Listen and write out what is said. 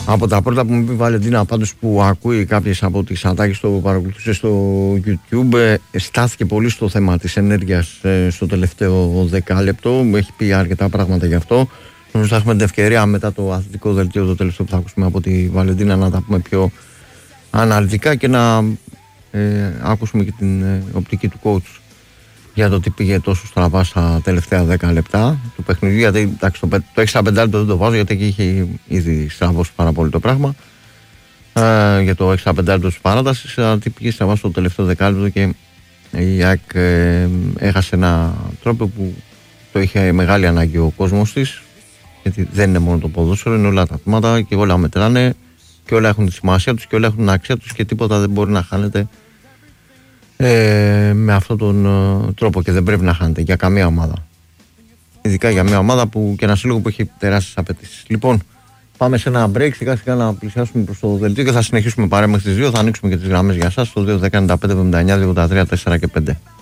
Από τα πρώτα που μου είπε η Βαλεντίνα, πάντως που ακούει κάποιες από τις ατάκες το παρακολουθούσε στο YouTube, στάθηκε πολύ στο θέμα της ενέργειας στο τελευταίο δεκάλεπτο. Μου έχει πει αρκετά πράγματα γι' αυτό. Νομίζω θα έχουμε την ευκαιρία μετά το αθλητικό δελτίο, το τελευταίο που θα ακούσουμε από τη Βαλεντίνα, να τα πούμε πιο αναλυτικά και να ακούσουμε και την οπτική του coach για το τι πήγε τόσο στραβά στα τελευταία 10 λεπτά του παιχνιδιού. Γιατί εντάξει, το 6-5 λεπτό δεν το βάζω, γιατί εκεί είχε ήδη στραβώσει πάρα πολύ το πράγμα. Για το 6-5 λεπτό τη παράταση, τι πήγε στραβά στο τελευταίο δεκάλεπτο και η ΑΕΚ έχασε ένα τρόπο που το είχε μεγάλη ανάγκη ο κόσμος της. Γιατί δεν είναι μόνο το ποδόσφαιρο, είναι όλα τα θέματα και όλα μετράνε και όλα έχουν τη σημασία τους και όλα έχουν την αξία τους και τίποτα δεν μπορεί να χάνεται με αυτόν τον τρόπο και δεν πρέπει να χάνεται για καμία ομάδα. Ειδικά για μια ομάδα που και ένα σύλλογο που έχει τεράστιες απαιτήσεις. Λοιπόν, πάμε σε ένα break, σιγά σιγά να πλησιάσουμε προς το δελτίο και θα συνεχίσουμε παρέα μέχρι τις 2. Θα ανοίξουμε και τις γραμμές για εσάς στο 2-10-95-79-283-4 και 5.